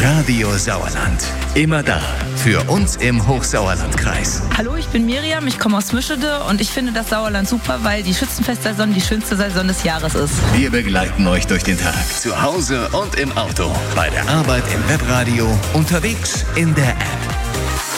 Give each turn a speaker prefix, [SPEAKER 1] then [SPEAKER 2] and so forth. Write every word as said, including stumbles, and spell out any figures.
[SPEAKER 1] Radio Sauerland. Immer da. Für uns im Hochsauerlandkreis.
[SPEAKER 2] Hallo, ich bin Miriam, ich komme aus Mischede und ich finde das Sauerland super, weil die Schützenfestsaison die schönste Saison des Jahres ist.
[SPEAKER 1] Wir begleiten euch durch den Tag. Zu Hause und im Auto. Bei der Arbeit im Webradio. Unterwegs in der App.